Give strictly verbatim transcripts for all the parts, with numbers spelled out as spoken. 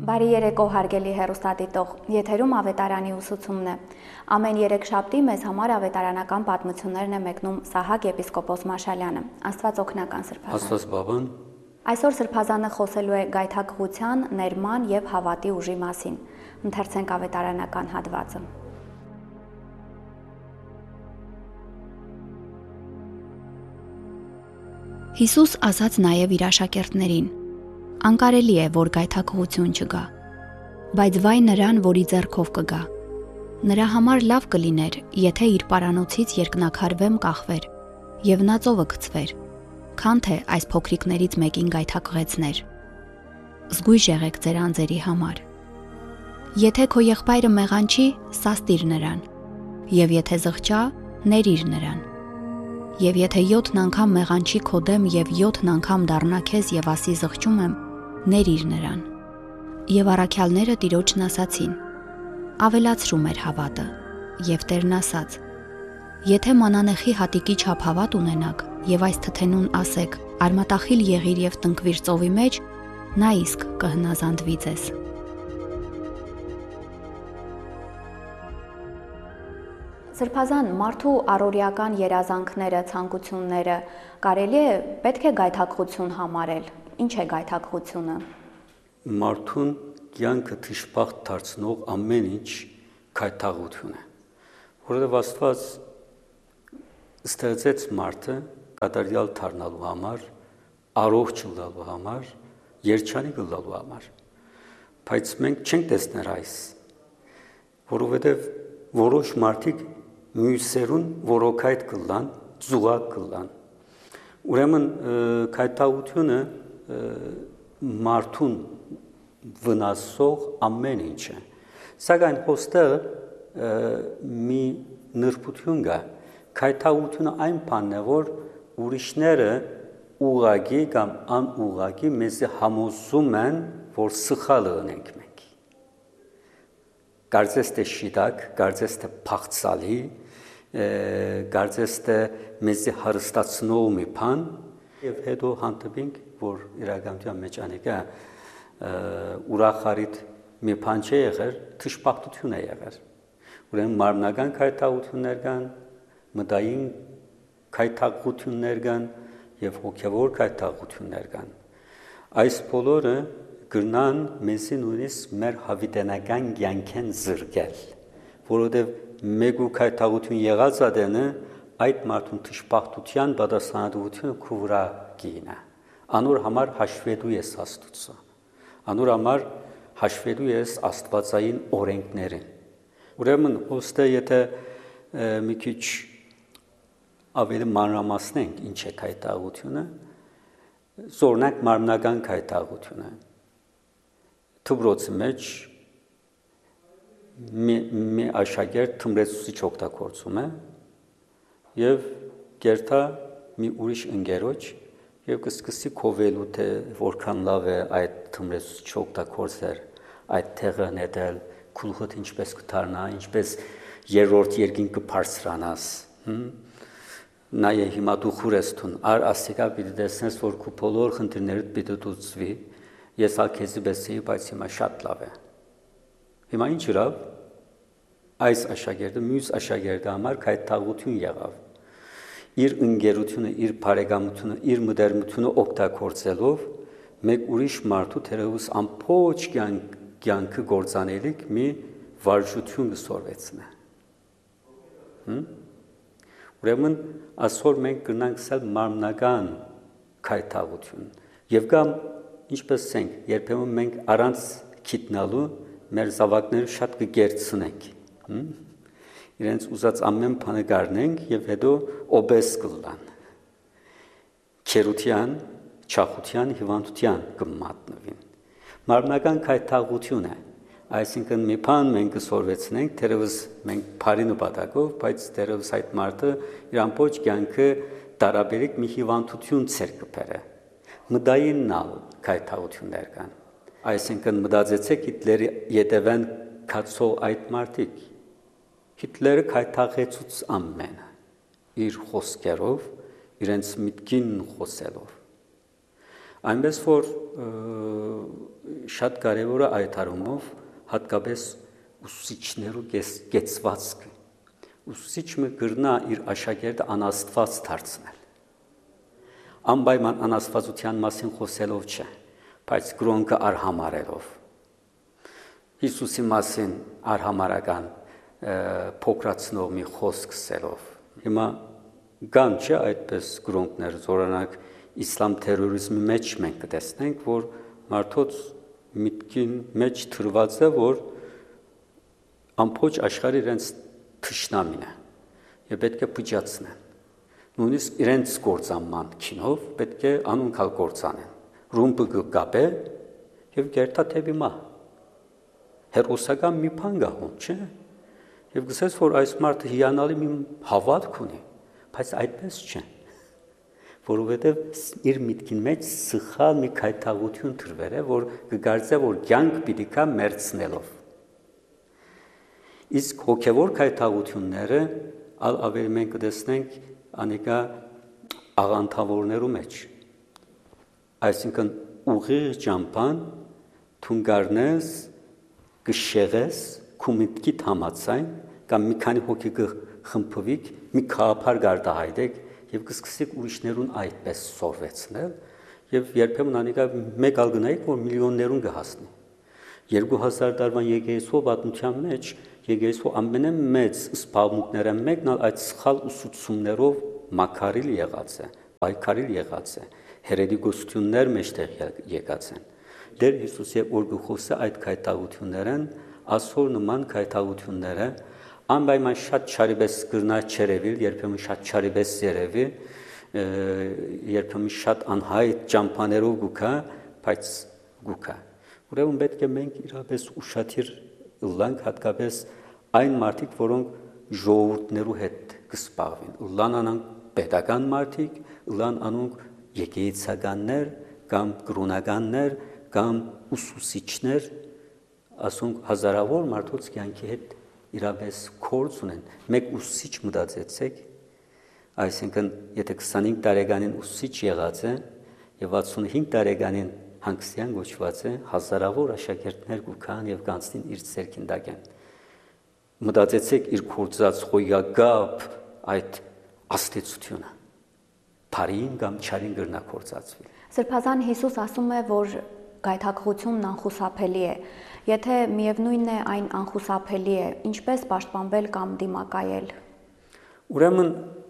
Բարի երեկո հարգելի հեռուստադիտող, եթերում ավետարանի ուսուցումն է։ Ամեն երեքշաբթի մեզ համար ավետարանական պատմություններն է մեկնում Սահակ եպիսկոպոս Մաշալյանը։ Աստված օգնական սրբազան։ Աստված բաբան։ Այսօր սրբազանը խոսելու է գայթակղության, ներման եւ հավատի ուժի մասին։ Ընթերցենք ավետարանական հատվածը։ Հիսուս ասաց նաեւ իր աշակերտներին. Անկարելի է, որ գայթակղություն չգա, բայց վայ նրան, որի ձեռքով կգա։ Նրա համար լավ կլիներ, եթե իր պարանոցից երկնակարվեմ կախվեր, եւ նա ծովը գցվեր, քան թե այս փոքրիկներից մեկին գայթակղեցներ։ Զգույշ եղեք ձեր անձերի համար։ Եթե քո եղբայրը մեղանչի, սաստիր նրան, եւ եթե զղջա, ներիր նրան։ Եվ եթե յոթն անգամ մեղանչի քո դեմ եւ յոթն անգամ դառնա քեզ եւ ասի զղջում եմ, ներիր նրան։ Եվ առաքյալները տիրոջն ասացին. ավելացրու մեր հավատը, եւ Տերն ասաց. եթե մանանեխի հատիկի չափ հավատ ունենաք եւ այս թթենուն ասեք, արմատախիլ եղիր եւ տնկվիր ծովի մեջ, նա իսկ կհնազանդվի ձեզ։ Սրբազան մարդու առօրյական երազանքները, ցանկությունները կարելի է պետք է գայթակղություն համարել։ Ինչ է գայթակղությունը։ Մարդուն կյանքը թշպախտ դարձնող ամեն ինչ գայթակղություն է։ Որովհետև Աստված ստեղծեց մարդը կատարյալ դառնալու համար, առողջ լինելու համար, երջանիկ լինելու համար։ Բայց մենք չենք տեսներ այս, որովհետև որոշ մարդիկ մյուսերուն որոքայդ կլան, զուգակ կլան։ Ուրեմն գայթակղությունը մարդուն վնասող ամեն ինչ է։ Սակայն հոստեղ մի նրբություն կա։ Գայթակղությունը այն բանն է, որ ուրիշները ուղղակի կամ անուղղակի մեզ համոզում են, որ սխալ ունենք մենք։ Կարծես թե շիտակ, կարծես թե փախցալի, կարծես թե մեզ հարստացնող մի բան, եւ հետո հանդիպենք, որ իրականության մեջ անեկա ուրախարիտ մի բան չի եղել, թշպախտություն է եղել։ Ուրեմն մարմնական գայթակղություններ կան, մտային գայթակղություններ կան եւ հոգեվոր գայթակղություններ կան։ Այս բոլորը գրնան մեզի նույնիսկ մեր հավիտենական կյանքեն զրկել, որովհետեւ մեկ ու գայթակղություն եղած ադենը այդ մարդուն թշպախտության պատասխանատվությունը քո վրա կինա։ Անոր համար հաշվետու ես Աստծո։ Անոր համար հաշվետու ես աստվածային օրենքներին։ Ուրեմն ոստե եթե մի քիչ ավելի մանրամասնենք ինչ է գայթակղությունը, զորնակ մարմնական գայթակղությունը։ Դպրոցի մեջ մի աշակերտ թմրեցուցիչ օգտագործում է եւ գերտա մի ուրիշ ընկերոջ եւ կսկսի քովելու թե որքան լավ է այդ թմրեցուցիչ օգտագործել, այդ տեղը նետել, քուլխոտ ինչպես կդառնա, ինչպես երրորդ երկինքը բարձրանաս։ Նայե հիմա դու խուրեստուն, ար ասիկա պիտի տեսնես, որ քո բոլոր խնդիրներդ պիտի դուցվի, ես ալ քեզի բեսեի, բայց հիմա շատ լավ է։ Հիմա ինչ ուրավ, այս աշակերտը մյուս աշակերտի համար գայթակղություն եղավ։ Իր ընկերությունը, իր բարեկամությունը, իր մտերմությունը օգտագործելով մեկ ուրիշ մարդու թերևս ամբողջ կյանքը գործանելիք մի վարժություն կսորվեցնե։ Ուրեմն այսօր մենք կնանք սել մարմնական գայթակղություն եւ կամ ինչպես ասենք, երբեմն մենք առանց գիտնալու մեր զավակները շատ կգերցնենք։ Իրենց ուզած ամեն բանը գարնենք եւ հետո օբես կլան։ Քերության, չախության, հիվանդության կմատնվին։ Մարմնական գայթակղություն է, այսինքն մի բան մենք կսորվեցնենք, թերևս մենք բարի նպատակով, բայց թերևս այդ մարդը իր ամբողջ կյանքը տարաբերիկ մի հիվանդություն ցեր կբերե։ Մտային նալ գայթակղություններ կան։ Այսինքն մտածեցեք Հիտլերի յետևեն կացող այդ մարդիկ։ Հիտլերը գայթակղեցուց ամենը իր խոսքերով, իրենց միտքին խոսելով։ Այնպես որ շատ կարևոր է այդ առումով հատկապես ուսուցիչներու կեցվածքը։ Ուսուցիչը կրնա իր աշակերտը անաստված դարձնել։ Անպայման անաստվածության մասին խոսելով չէ, բայց կրոնքը արհամարելով։ Հիսուսի մասին արհամարական փոքրացնող մի խոսք ասելով։ Հիմա կան չէ այդպես կրոնքներ, օրինակ իսլամ թերորիզմի մեջ մենք կտեսնենք, որ մարդոց միտքին մեջ թրված է, որ ամբողջ աշխարհը իրենց թշնամին է եւ պետք է փճացնեն։ Նույնիսկ իրենց գործանման քինով պետք է անոնքալ գործանեն։ Ռումբը կկապե եւ գերտա թեւի մա։ Հերոսական մի բան գահում, չէ՞։ Եվ գսես, որ այս մարդը հիանալի մի հավատք ունի, բայց այդպես չէ։ Որովհետեւ իր միտքին մեջ սխալ մի քայթաղություն դրվել է, որ կգարձե, որ կյանք պիտի կա մերցնելով։ Իսկ հոգևոր քայթաղությունները ալ ավելի մենք կտեսնենք անիկա աղանդավորներու մեջ։ Այսինքն ուղիղ ճամփան թունգարնես կշեղես քումիտքի համացայն կամ մի քանի հոգի կխմփվիկ մի քահապար գարտահայտեք եւ կսկսեք ուրիշներուն այդպես սորվեցնել եւ երբեմն անիկա մեկ ալ գնայիք որ միլիոններուն կհասնի։ երկու հազար տարվան եկեղեցու պատմության մեջ եկեղեցու ամենամեծ սպառնուկները մեկն այդ սխալ ուսուցումներով մակարիլ եղած է, պայքարիլ եղած է, հերետիկոսություններ մեջտեղ եկած են։ Դեր Հիսուսի որ գխոսը այդ քայթաղություններն ասոր նման քայթաղությունները անպայման շատ չարիպես կրնա չերևիլ, երբեմն շատ չարիպես երևի, երբեմն շատ անհայտ ճամփաներով գուքա, բայց գուքա։ Ուրեմն պետք է մենք իրապես ուշադիր լանք հատկապես այն մարդիկ, որոնք ժողովուրդներու հետ կսպառվին։ Լան անանք պետական մարդիկ, լան անոնք եկեղեցականներ կամ կրոնականներ կամ ուսուցիչներ, ասոնք հազարավոր մարդոց կյանքի հետ իրապես կորց ունեն։ Մեկ ուսուցիչ մտածեցեք, այսինքն եթե քսանհինգ տարեկանին ուսուցիչ եղած է եւ վաթսունհինգ տարեկանին հանգստյան գոչված է, հազարավոր աշակերտներ կուքան եւ կանցնին իր ցերքին դակեն։ Մտածեցեք իր կորցած խոյագապ այդ աստեցությունը բարին կամ չարին գրնա կորցածվի։ Սրբազան Հիսուս ասում է, որ գայթակղությունն անխուսափելի է։ Եթե միևնույնն է այն անխուսափելի է, ինչպես պաշտպանվել կամ դիմակայել։ Ուրեմն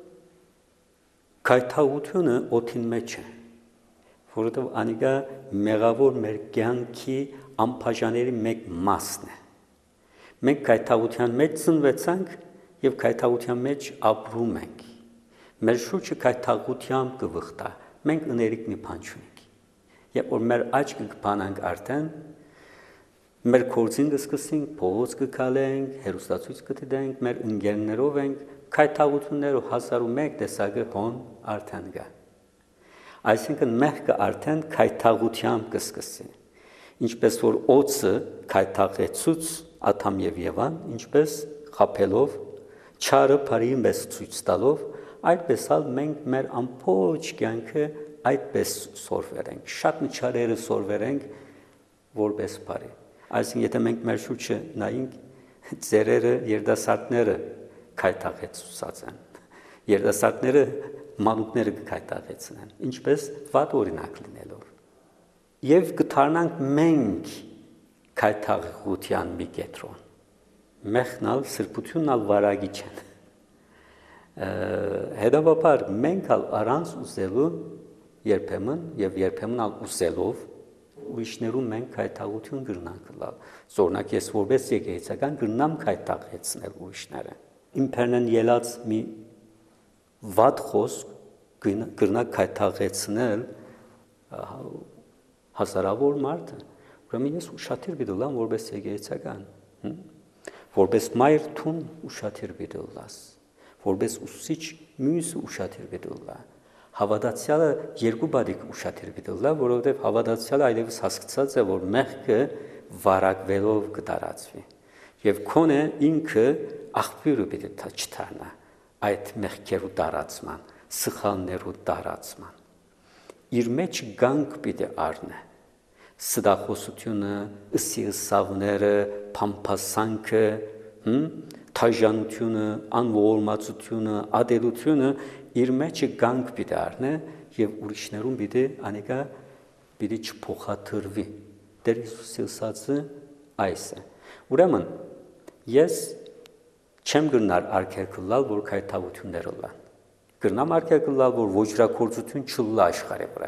գայթակղությունը օդին մեջ է, որովհետև անիկա մեղավոր մեր կյանքի անբաժանելի մեկ մասն է։ Մենք գայթակղության մեջ ծնվեցանք եւ գայթակղության մեջ ապրում ենք։ Մեր շուրջը գայթակղությամբ կվխտա։ Մենք ըներիկ մի բան չունենք։ Երբ որ մեր աչքը կփանանք արդեն, մեր կորձին կսկսենք, փողոց կգալենք, հերոստացույց կդիտենք, մեր ընկերներով ենք, գայթակղություններով հազար ու մեկ տեսակը հոն արդեն կա։ Այսինքն մեղքը արդեն գայթակղությամբ կսկսի։ Ինչպես որ օծը գայթակղեցուց Ադամ եւ Եվան, ինչպես խափելով, չարը բարին պես ցույց տալով, այդպես ալ մենք մեր ամբողջ կյանքը այդպես սորվերենք, շատ միջարերը սորվերենք որպես բարի։ Այսինքն եթե մենք մեր շուրջը նայենք, ծերերը, երիտասարդները գայթակղեցուցած են։ Երիտասարդները մանուկները կգայթակղեցնեն, ինչպես վատ օրինակ լինելով։ Եվ կդառնանք մենք գայթակղության մի կետրոն։ Մեղնալ, սրբությունն ալ վարագի չեն։ Հետևաբար մենք ալ առանց ուզելու երբեմն եւ երբեմն ալ ուզելով ուրիշներուն մենք գայթակղություն կրնանք լալ։ Օրինակ ես որպես եկեղեցական կրնամ գայթակղեցնել ուրիշները։ Իմպերնեն ելած մի վատ խոսք կրնա գայթակղեցնել հազարավոր մարդը։ Ուրեմն ես ուշադիր պիտի լամ որպես եկեղեցական, որպես մայր թուն ուշադիր պիտի լաս, որպես ուսուցիչ մյուսը ուշադիր պիտի լա։ Հավատացյալը երկու բադիկ ուշադիր պիտի լա, որովհետև հավատացյալը այլևս հասկացած է, որ մեղքը վարակվելով կդարածվի։ Եվ քոնը ինքը աղբյուրը պիտի չդառնա այդ մեղքերու տարածման, սխալներու տարածման։ Իր մեջ գանք պիտի առնե։ սդախոսությունը, ըսիըսավները, փամփասանքը, թաժանությունը, անողորմածությունը, ադելությունը իր մեջը գանք պիտի առնե եւ ուրիշներուն պիտի անիկա պիտի չփոխադրվի։ Տեր Հիսուսի ասածը այս է։ Ուրեմն ես չեմ գնար արգելքլալ, որ քայթավություններ լան։ Գրնամ արգելքլալ, որ ոչրակորցություն չլա աշխարհի վրա։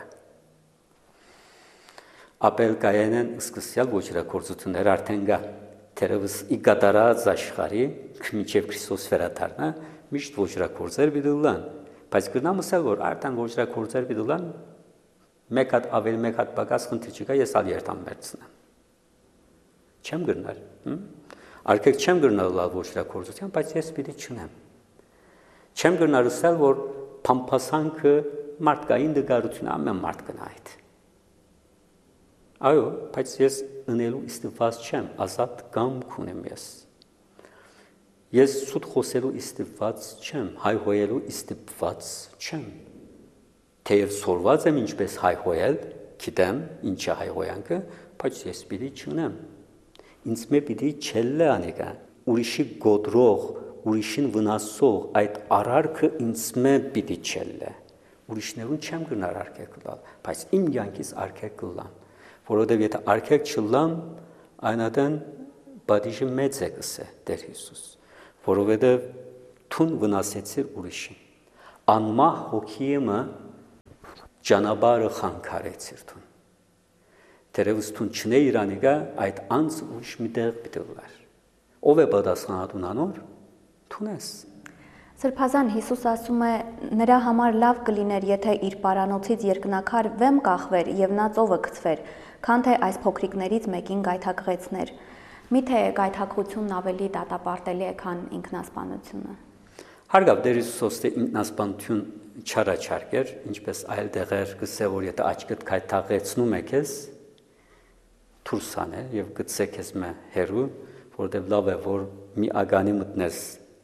Ապել կայանեն սկսյալ ոչրակորցություններ արդեն գա։ Թերևս ի կատարած աշխարհի մինչև Քրիստոս վերադառնա միշտ ոչրակորցեր պիտի լան, բայց գրնամ ասել, որ արդեն ոչրակորցեր պիտի լան, մեկ հատ ավելի մեկ հատ պակաս խնդիր չկա, ես ալ երթամ վերցնեմ։ Չեմ գրնար, արգելք չեմ գրնալ լալ ոչրակորցության, բայց ես պիտի չնեմ։ Չեմ գրնար ասել, որ փամփասանքը մարդկային դգարությունը ամեն մարդ կնա այդ։ Այո, բայց ես ընելու իստիպված չեմ, ազատ կամք ունեմ ես։ Ես սուտ խոսելու իստիպված չեմ, հայհոյելու իստիպված չեմ։ Թեև սորված եմ ինչպես հայհոյել, գիտեմ ինչ է հայհոյանքը, բայց ես պիտի չունեմ։ Ինձ մե պիտի չելլե անիկա, ուրիշի գոդրող, ուրիշին վնասող այդ արարքը ինձ մե պիտի չելլե։ Ուրիշներուն չեմ գնար արգելք լալ, բայց իմ յանքից արգելք լան, որովհետև եթե արգելք չլամ, այնադեն բադիժը մեծ է կսե Տեր Հիսուս, որովհետև թուն վնասեցիր ուրիշին, անմահ հոգիեմը ճանապարհը խանգարեցիր թուն, թերևս թուն չնե իրանիկա այդ անձ ուրիշ մի տեղ պիտի լար, ով է պատասխանատուն անոր, թուն ես։ Սրբազան Հիսուս ասում է, նրա համար լավ կլիներ, եթե իր պարանոցից երկնակար վեմ կախվեր և նա ծովը գցվեր, քան թե այս փոքրիկներից մեկին գայթակղեցներ։ Միթե գայթակղությունն ավելի դատապարտելի է, քան ինքնասպանությունը։ Հարգավ Տեր Հիսուսը ինքնասպանություն չառաջարկեր, ինչպես այլ դեղեր գսե, որ եթե աչքդ գայթակղեցնում է քեզ, դուրս անե եւ գցե քեզ մե հերու, որովհետեւ լավ է, որ մի ագանի մտնես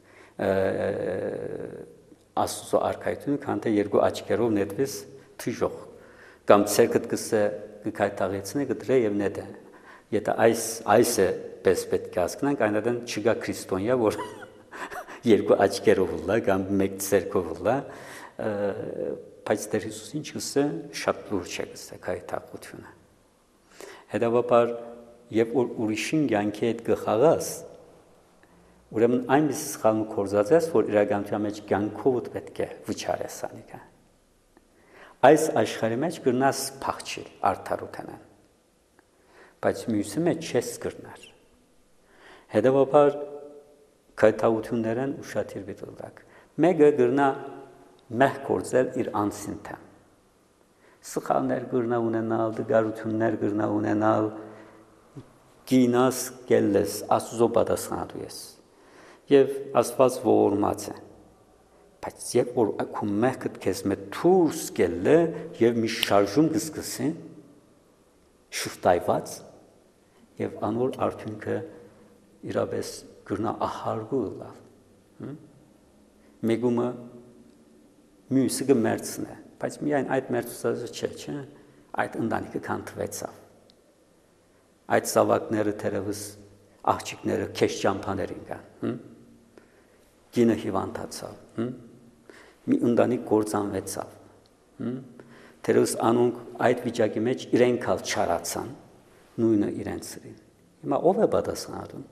Աստծո արքայությունը, քան թե երկու աչքերով նետվես թիժող, կամ ցերկդ գսե գայթակղեցնե գդրե եւ նետե։ Եթե այս այս է պես պետք է հասկանանք, այնադեն չգա քրիստոնյա, որ երկու աչքերով լա կամ մեկ ցերկով լա, բայց Տեր Հիսուսը ինչ գսե շատ լուրջ է գսե գայթակղությունը։ Հետևաբար եւ ուրիշին յանքի հետ գխաղաս, ուրեմն այնպես սխալմու կործածես, որ իրականության մեջ կյանքովդ պետք է վճարես անիկա։ Այս աշխարհի մեջ գրնաս փախչել արդարութենան, բայց մյուսի մեջ չես գրնար։ Հետևաբար քայթավություններն ուշադիր բիտուլակ։ Մեկը գրնա մեղ կործել իր անձին թեմ։ Սխալներ գրնա ունենալ, դգարություններ գրնա ունենալ, գինաս կելես, Աստծո պատասխանատու ես։ Եվ Աստված ողորմած է, բայց երբ որ քո մեղքդ քեզ մե դուրս գելը եւ մի շարժում կսկսի շուտայված եւ անոր արդյունքը իրապես գրնա ահարգու լավ։ Մեգումը մյուսը կմերցնե, բայց միայն այդ մերցուցածը չէ, չէ, այդ ընտանիքը կանթվեցավ։ Այդ սավակները թերևս աղջիկները քեշ ճամփաներին կան, գինը հիվանդացավ, մի ընտանիք կործանվեցավ, թերևս անոնք այդ վիճակի մեջ իրենք ալ չարացան, նույնը իրենց սրին։ Հիմա ով է պատասխանատուն։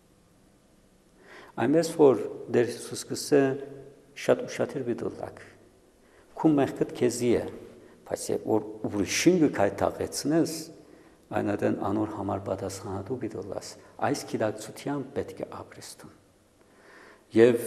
Այնպես որ Տեր Հիսուս կսե շատ ուշադիր բիտուլակ, քու մեղքդ քեզի է, բայց որ ուրիշին գայթակղեցնես, այնադեն անոր համար պատասխանատու բիտուլաս, այս գիտակցությամբ պետք է ապրես դու։ Եվ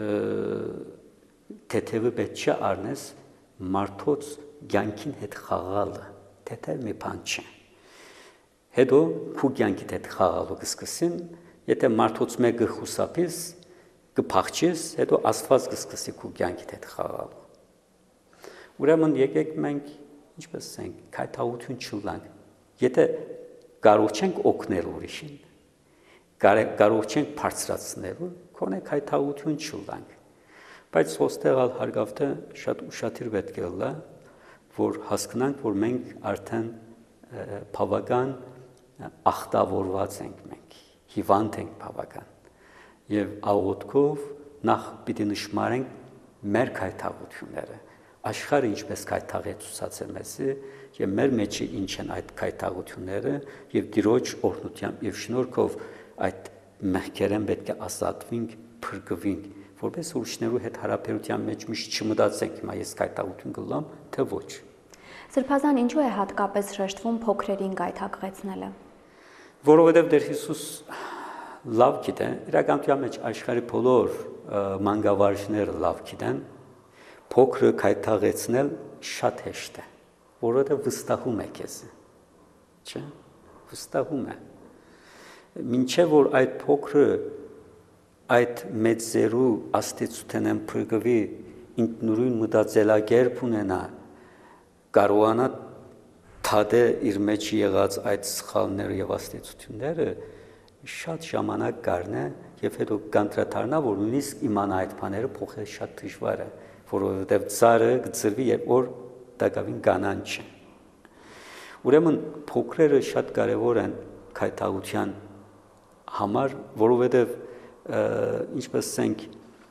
թեթևը պետք չէ առնես մարդոց կյանքին հետ խաղալը, թեթև մի բան չէ։ Հետո քու կյանքիդ հետ խաղալու կսկսին, եթե մարդոց մեկը խուսափես, կփախչես, հետո Աստված կսկսի քու կյանքիդ հետ խաղալու։ Ուրեմն եկեք մենք ինչպես ասենք, քայթավություն չլանք։ Եթե կարող չենք օգնել ուրիշին, կարող չենք բարձրացնելու, քոնե քայթավություն չլանք։ Բայց ոստեղալ հարգավտը շատ ուշադիր պետք է լա, որ հասկանանք, որ մենք արդեն բավական ախտավորված ենք մենք, հիվանդ ենք բավական։ Եվ աղոթքով նախ պիտի նշмарենք մեր քայթաղությունները, աշխարհը ինչպես քայթաղ է ցուցացել մեզի, եւ մեր մեջի ինչ են այդ քայթաղությունները, եւ Տիրոջ օրհնությամբ եւ շնորհքով այդ մեղքերեն պետք է ազատվենք, փրկվենք, որպես ուրիշներու հետ հարաբերության մեջ միշտ չմտածենք հիմա ես քայթաղություն կլամ, թե ոչ։ Սրբազան ինչու է հատկապես շեշտվում փոքրերին գայթակղեցնելը։ Որովհետև Տեր Հիսուս լավ գիտե, իրականության մեջ աշխարհի բոլոր մանկավարժները լավ գիտեն, փոքրը քայթաղեցնել շատ հեշտ է, որովհետև վստահում է քեզ, չէ՞, վստահում է։ Մինչև որ այդ փոքրը այդ մեծերու աստեցութենեն փրկվի, ինքնուրույն մտածելակերպ ունենա, կարողանա թադե իր մեջ եղած այդ սխալները եւ աստեցությունները, շատ ժամանակ կառնե եւ հետո կանտրադառնա, որ նույնիսկ իմանա այդ բաները փոխել շատ դժվար է, որովհետեւ ծառը գծրվի եւ որ տակավին կանանչ է։ Ուրեմն փոքրերը շատ կարեւոր են քայթաղության համար, որովհետեւ ինչպես ասենք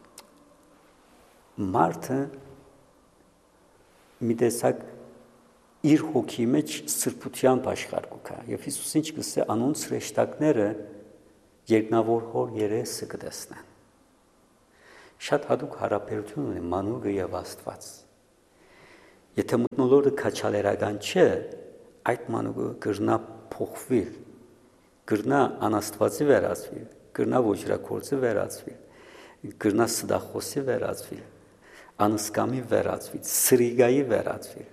մարդը մի տեսակ իր հոգի մեջ սրբությամբ աշխարհ կա եւ Հիսուս ինչ կսե անոնց հրեշտակները երկնավոր հոր երեսը կտեսնեն շատ հատուկ հարաբերություն ունի մանուկը եւ Աստված եթե մտնոլորտը քաչալերական չէ այդ մանուկը կրնա փոխվել կրնա անաստվածի վերածվել կրնա ոչրակորձի վերածվել կրնա սդախոսի վերածվել անսկամի վերածվել սրիգայի վերածվել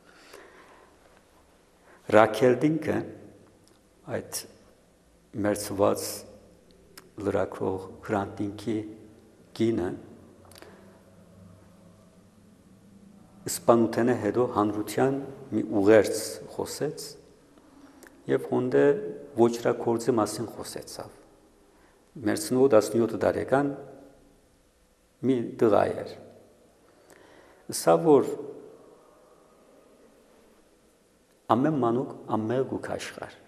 Ռաքելդինքը այդ մերձված լրակրող Հրանտինքի գինը Իսպանութենը հետո հանրության մի ուղերձ խոսեց եւ հոնդե ոչրակորձի մասին խոսեցավ մերձնու տասնյոթ տարեկան մի տղա էր սա որ ամեն մանուկ ամեն գուք աշխար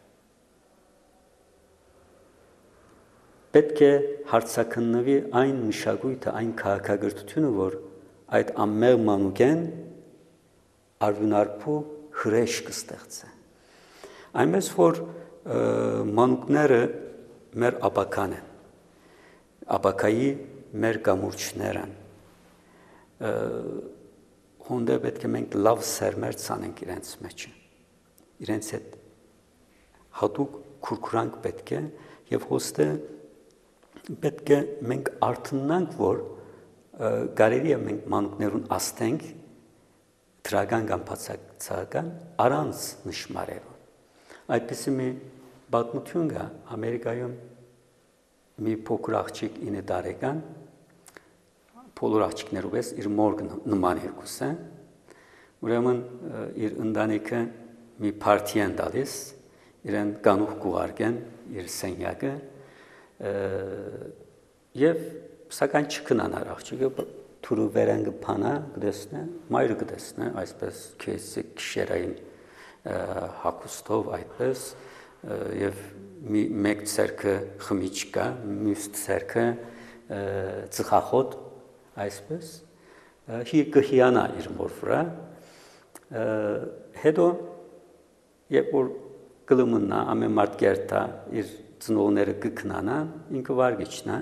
պետք է հարցակննվի այն մշակույթը այն քաղաքագրությունը որ այդ ամեն մանուկեն արյունարփու հրեշ կստեղծե այնպես որ մանուկները մեր աբական են աբակայի մեր կամուրջներ են հոնդե պետք է մենք լավ սերմեր ցանենք իրենց մեջ իրենց հետ հատուկ քուրքուրանք պետք է եւ հոստը պետք է մենք արթնանանք որ կարելի է մենք մանուկներուն աստենք դրական կամ բացակցական առանց նշмарերով այդպիսի մի պատմություն կա ամերիկայում մի փոքր աղջիկ ինը տարեկան բոլոր աղջիկներուպես իր մորգ նման երկուս է ուրեմն իր ընտանիքը մի պարտի են տալիս իրեն կանուխ կուղարկեն իր սենյակը եւ սակայն չքնանար աղջիկը թուրը վերանգը փանա կդեսնե մայրը կդեսնե այսպես քեսի քշերային հակուստով այդպես եւ մի մեկ ցերկը խմիչկա մյուս ցերկը ծխախոտ այսպես հիկը հիանա իր մոր վրա հետո երբ որ գլումնա ամեն մարդ գերտա իր ծնողները կքնանա ինքը վարգիչնա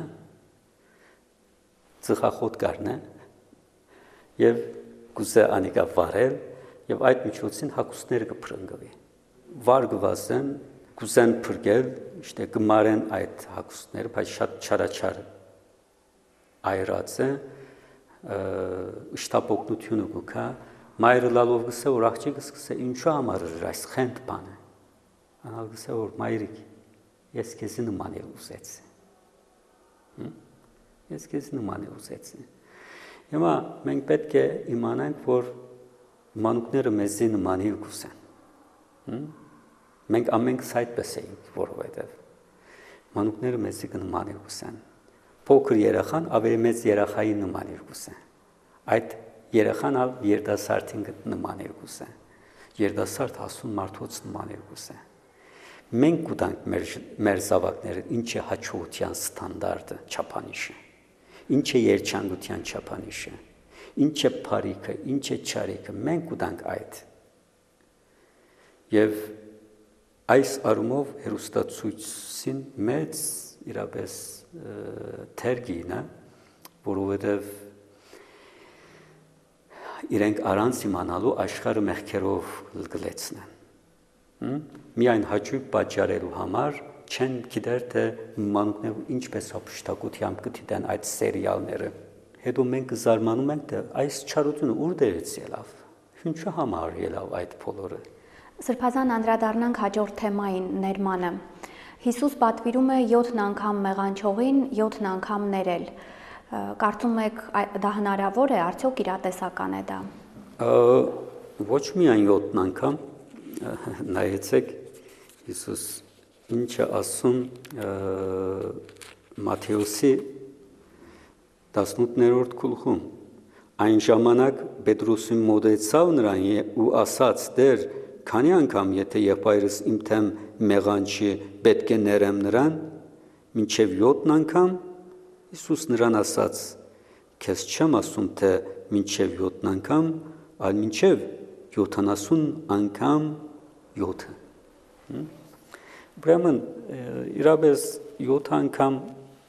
ծխախոտ կառնե եւ գուզե անիկա վարել եւ այդ միջոցին հակուստները կփրկվի վարգվածեն գուզեն փրկել իշտե կմարեն այդ հակուստները բայց շատ չարաչար այրած է իշտապօգնությունը կուքա մայրը լալով գսե որ աղջիկը սկսե ինչու համար այս խենթ բանը անալ գսե որ մայրիկ ես քեզ նման եմ ուզեցի ես քեզ նման եմ ուզեցի հիմա մենք պետք է իմանանք որ մանուկները մեզի նման են գուսեն մենք ամենքս այդպես ենք որովհետև մանուկները մեզի նման են գուսեն փոքր երախան ավելի մեծ երախայի նման են գուսեն այդ երախան ալ երիտասարդին նման են գուսեն երդասարդ հասուն մարդոց նման երկուսը։ Մենք կուտանք մեր մեր զավակները ինչ է հաջողության ստանդարտը, չափանիշը, ինչ է երջանկության չափանիշը, ինչ է բարիքը, ինչ է չարիքը, մենք կուտանք այդ։ Եվ այս առումով հերոստացույցին մեծ իրապես թերգին է, որովհետև իրենք առանց իմանալու աշխարհը մեղքերով լգլեցնեն։ Միայն հաճույք պատճառելու համար չեն գիտեր թե մանուկները ինչպես ապշտակությամբ կդիտեն այդ սերիալները։ Հետո մենք զարմանում ենք թե այս չարությունը ուր դերից ելավ, ինչու համար ելավ այդ բոլորը։ Սրբազան անդրադառնանք հաջորդ թեմային ներմանը։ Հիսուս պատվիրում է յոթ անգամ մեղանչողին յոթ անգամ ներել։ Կարծում եք դա հնարավոր է, արդյոք իրատեսական է դա։ Ոչ միայն յոթ անգամ, նայեցեք Հիսուս ինչ է ասում Մատթեոսի տասնութերորդ գլխում։ Այն ժամանակ Պետրոսին մոտեցավ նրան ու ասաց. «Տեր, քանի անգամ եթե եղբայրս իմ թեմ մեղանչի, պետք է ներեմ նրան, մինչև յոթ անգամ»։ Հիսուս նրան ասաց. «Քեզ չեմ ասում թե մինչև յոթ անգամ, այլ մինչև յոթանասուն անգամ յոթը»։ Ուրեմն իրապես յոթ անգամ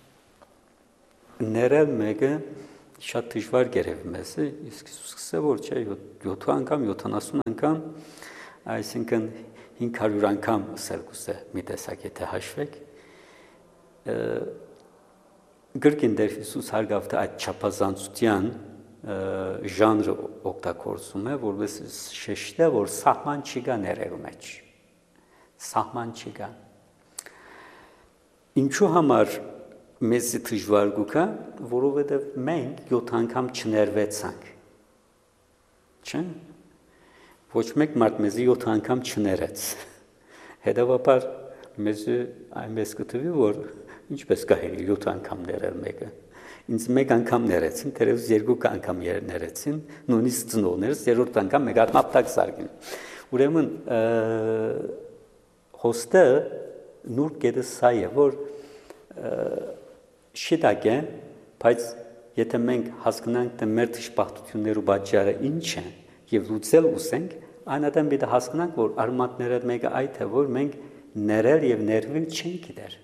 ներել մեկը շատ դժվար գերեվում է, իսկ Հիսուս ասել որ չէ յոթ անգամ, յոթանասուն անգամ, այսինքն հինգ հարյուր անգամ ասել կուզե մի տեսակ եթե հաշվեք։ Գրքին դեր Հիսուս հարգավտ այդ չափազանցության ժանրը օգտագործում է, որովհետեւ շեշտը որ սահման չկա ներելու մեջ։ Սահման չկա։ Ինչու համար մեզ դժվար գուկա, որովհետեւ մենք յոթ անգամ չներվեցանք։ Չէ՞։ Ոչ մեկ մարդ մեզ յոթ անգամ չներեց։ Հետևաբար մեզ այնպես կթվի, որ ինչպես կարելի յոթ անգամ ներել մեկը։ Ինձ մեկ անգամ ներեցին, դերևս երկու անգամ ներեցին, նույնիսկ ծնողներս երրորդ անգամ մեկ հատ մապտակ զարգին։ Ուրեմն հոստը նուրբ գետը սա է, որ շիտակ է, բայց եթե մենք հասկանանք թե մեր դժբախտությունները ու պատճառը ինչ են եւ լուծել ուզենք, այնադեմ պիտի հասկանանք, որ արմատները մեկը այդ է, որ մենք ներել եւ ներվել չենք գիտեր։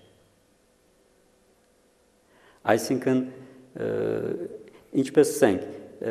Այսինքն ինչպես ասենք,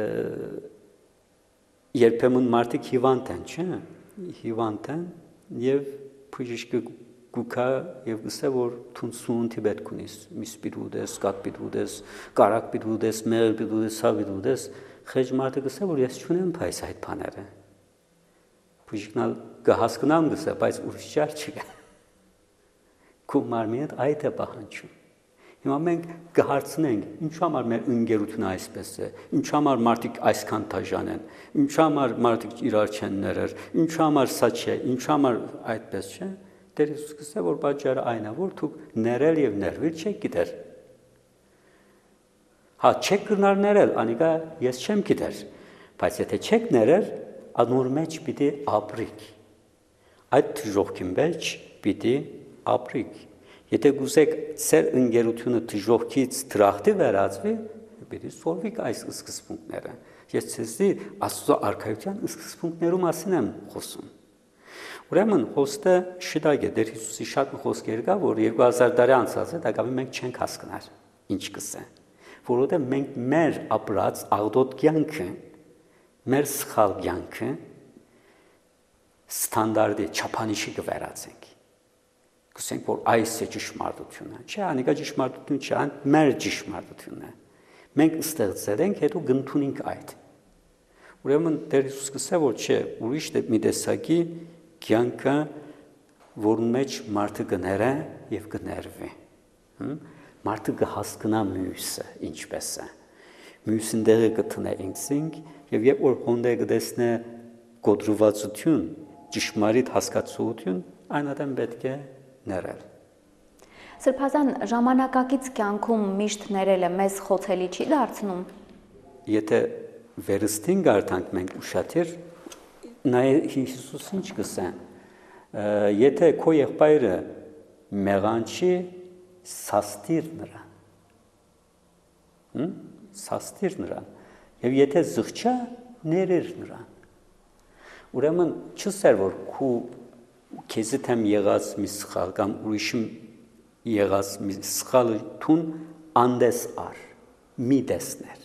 երբեմն մարդիկ հիվանդ են, չէ՞, հիվանդ են եւ բժիշկը գուքա եւ ասե որ թուն սունտի պետք ունես, միս պիտուդես, կատ պիտուդես, կարակ պիտուդես, մեղ պիտուդես, սա պիտուդես, խեջ մարդը ասե որ ես չունեմ փայս այդ բաները։ Բժիշկն կհասկանամ գսե, բայց ուրիշ ճար չկա։ Քո մարմինը այդ է պահանջում։ Հիմա մենք կհարցնենք, ինչու համար մեր ընկերությունը այսպես է, ինչու համար մարդիկ այսքան դաժան են, ինչու համար մարդիկ իրար չեն ներեր, ինչու համար սա չէ, ինչու համար այդպես չէ։ Տեր Հիսուս ասել որ պատճառը այն է, որ դուք ներել եւ ներվել չեք գիտեր։ Հա չեք գնալ ներել, անիկա ես չեմ գիտեր, բայց եթե չեք ներել, անոր մեջ պիտի ապրիք։ Այդ ժողքի մեջ պիտի ապրիք։ Եթե գուզեք ծեր ընկերությունը դժողքից դրախտի վերածվի, պիտի սորվիկ այս սկզբունքները։ Ես ցեզի Աստծո արքայության սկզբունքներու մասին եմ խոսում։ Ուրեմն հոստը շիտակ է, դեր Հիսուսի շատ խոսքեր կա, որ երկու հազար տարի անցած է, դա կավի մենք չենք հասկանալ, ինչ կսե։ Որովհետև մենք մեր ապրած աղդոտ կյանքը, մեր սխալ կյանքը ստանդարտի չափանիշի կվերածենք։ Կսենք որ այս է ճշմարտությունը, չէ, անիկա ճշմարտություն չէ, այն մեր ճշմարտությունն է։ Մենք ստեղծել ենք, հետո գտնունենք այդ։ Ուրեմն Տեր Հիսուս կսե որ չէ, ուրիշ մի տեսակի կյանքը, որն մեջ մարդը կներե եւ կներվի։ Մարդը կհասկանա մյուսը ինչպես է։ Մյուսին դերը կտնե ինքսինք եւ երբ որ հոնդե կտեսնե գոդրվածություն, ճշմարիտ հասկացություն, այնադեմ պետք է ներել։ Սրբազան ժամանակակից կյանքում միշտ ներելը մեզ խոցելի չի դարձնում։ Եթե վերստին գարտանք մենք ուշադիր նայ Հիսուսին չգսեն, եթե քո եղբայրը մեղան չի, սաստիր նրան, սաստիր նրան, և եթե զղջա, ներիր նրան, ուրեմն չսեր, որ քու քեզիդ եմ եղած մի սխալ, կամ ուրիշում եղած մի սխալը թուն անդես ար, մի դեսներ,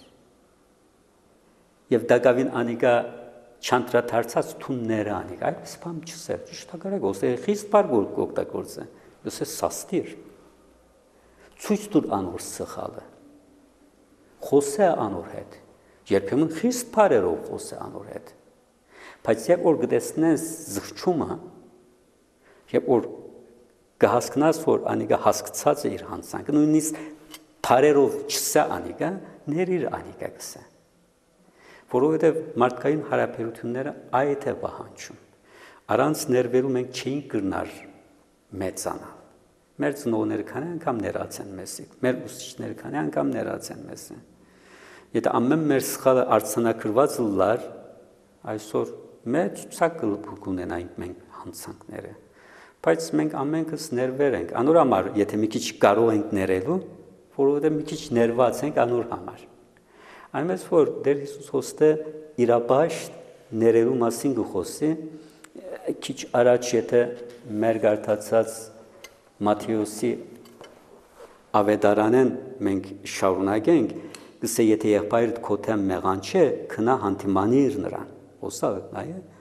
և դակավին անիկա չանտրաթարցած թունները անիկ, այդպես բամ չսեր, ճիշտակարակ, ոսե խիստ բար գօգտագործ է, ոսե սաստիր, ցույց տուր անոր սխալը, խոսե անոր հետ, երբեմն խիստ բարերով խոսե անոր հետ, բայց երբ որ գտեսնես զղջումը, երբ որ կհասկնաս, որ անիկա հասկացած է իր հանցանքը, նույնիսկ բարերով չսա անիկա, ներիր անիկա գսե, որովհետև մարդկային հարաբերությունները այդ է պահանջում, առանց ներվելու մենք չէինք կրնար մեծանալ, մեր ծնողները քանի անգամ ներած են մեզ, մեր ուսուցիչները քանի անգամ ներած են մեզ, եթե ամեն մեր սխալը արձանագրված լար, այսօր մեծ ցակ կունենայինք մենք հանցանքները, բայց մենք ամենքս ներվեր ենք, անոր համար, եթե մի քիչ կարող ենք ներելու, որովհետև մի քիչ ներված ենք անոր համար, այնպես որ Տեր Հիսուս խոստը իրապաշտ ներելու մասին գխոսի, քիչ առաջ եթե մեր գարտացած Մատթեոսի ավետարանեն մենք շարունակենք, գսե եթե եղբայրդ քո դեմ մեղան չէ, քնա հանդիմանիր նրան, հոսա նայե